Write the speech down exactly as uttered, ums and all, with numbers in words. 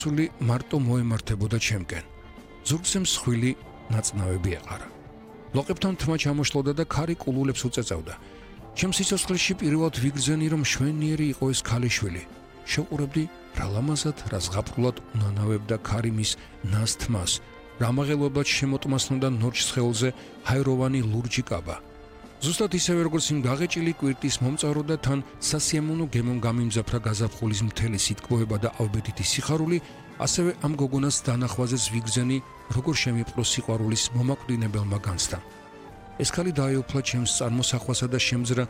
სული მარტო მოემართებოდა ჩემკენ. ზურგზე მსხვილი ნაწნავები ეყარა. ლოყებთან თმა ჩამოშლოდა და ქარი კულულებს უწეწავდა. ჩემს სიცოცხლეში პირველად ვიგრძენი, რომ შვენიერი იყო ეს ქალიშვილი. შევყურებდი რა ლამაზად, რა ზღაპრულად უნანავებდა ქარი მის ნას თმას, რა მაღელობად შემოტმასნოდა ნორჩ სხეულზე ჰაეროვანი ლურჯი კაბა. ზუსტად ისევე როგორც იმ გაღეჭილი კვირტის მომწარო და თან სასიამოვნო გემომ გამიმძაფრა გაზაფხულის მთელი სიტყვება და ავბედითი სიხარული, ასევე ამ გოგონას დანახვაზეც ვიგრძენი, როგორ შემიპყრო სიყვარულის მომაკვდინებელმა განცდამ. ეს ქალი დაეუფლა ჩემს წარმოსახვასა და შემძრა